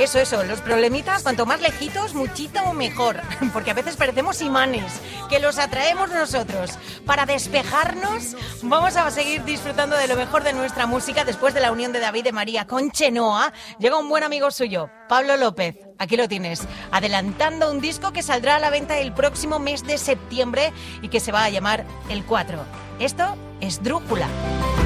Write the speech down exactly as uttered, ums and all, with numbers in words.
Eso, eso, los problemitas, cuanto más lejitos, muchito mejor, porque a veces parecemos imanes, que los atraemos nosotros. Para despejarnos, vamos a seguir disfrutando de lo mejor de nuestra música después de la unión de David de María con Chenoa. Llega un buen amigo suyo, Pablo López. Aquí lo tienes, adelantando un disco que saldrá a la venta el próximo mes de septiembre y que se va a llamar El cuatro. Esto es Drújula.